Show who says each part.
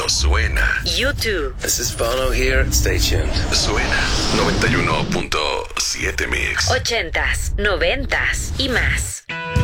Speaker 1: Esto suena.
Speaker 2: YouTube.
Speaker 3: This is Bono here. Stay tuned.
Speaker 1: Suena 91.7 Mix.
Speaker 2: 80s, 90s y más.